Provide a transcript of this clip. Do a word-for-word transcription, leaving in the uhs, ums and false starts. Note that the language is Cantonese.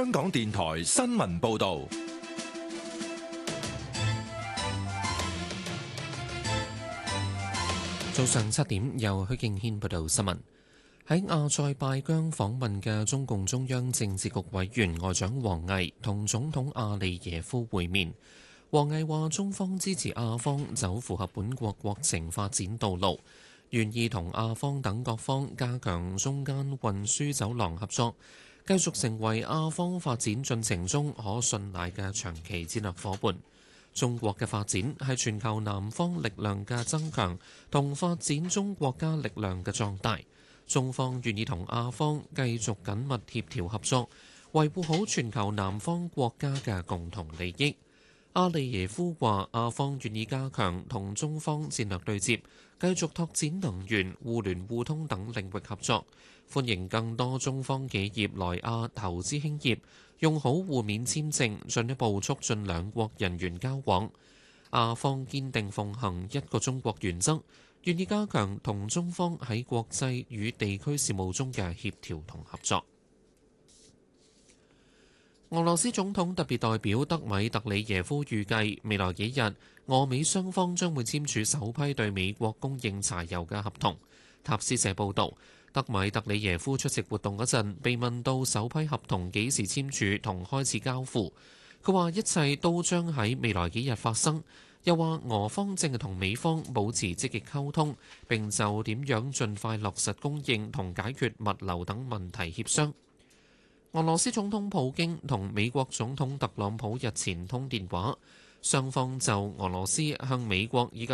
香港電台新聞報道。 早上七點，由許敬軒報道新聞。喺阿塞拜疆訪問嘅中共中央政治局委員外長王毅同總統阿利耶夫會面。王毅話：中方支持阿方走符合本國國情發展道路，願意同阿方等各方加強中間運輸走廊合作，繼續成為阿方發展進程中可信賴嘅長期戰略夥伴。中國嘅發展係全球南方力量嘅增強同發展中國家力量嘅壯大。中方願意同阿方繼續緊密協調合作，維護好全球南方國家嘅共同利益。阿利耶夫話：阿方願意加強同中方戰略對接，繼續拓展能源、互聯互通等領域合作，歡迎更多中方企業來亞投資興業，用好互免簽證，進一步促進兩國人員交往。阿方堅定奉行一個中國原則，願意加強同中方喺國際與地區事務中嘅協調同合作。俄羅斯總統特別代表德米特里耶夫預計未來幾日，俄美雙方將會簽署首批對美國供應柴油嘅合同。塔斯社報導，德米特里耶夫出席活動嗰陣，被問到首批合同幾時簽署同開始交付，佢話一切都將喺未來幾日發生。又話俄方正係同美方保持積極溝通，並就點樣盡快落實供應同解決物流等問題協商。俄羅斯總統普京同美國總統特朗普日前通電話，雙方就俄羅斯向美國以及